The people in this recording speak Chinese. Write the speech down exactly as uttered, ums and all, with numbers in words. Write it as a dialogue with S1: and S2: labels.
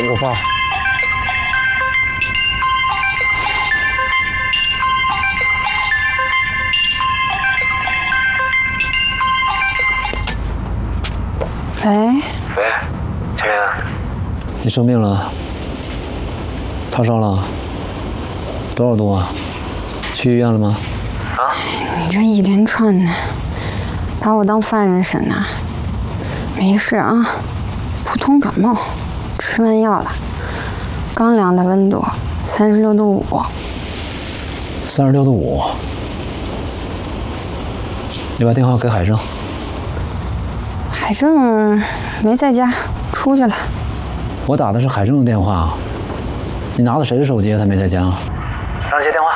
S1: 给我报。
S2: 喂。
S3: 喂，清明，
S1: 你生病了，发烧了，多少度啊？去医院了吗？
S3: 啊？
S2: 你这一连串的，把我当犯人审呐？没事啊，普通感冒，吃完药了，刚量的温度，三十六度五。
S1: 三十六度五。你把电话给海生。
S2: 海正没在家，出去了。
S1: 我打的是海正的电话，你拿的谁的手机啊？他没在家。
S3: 让接电话。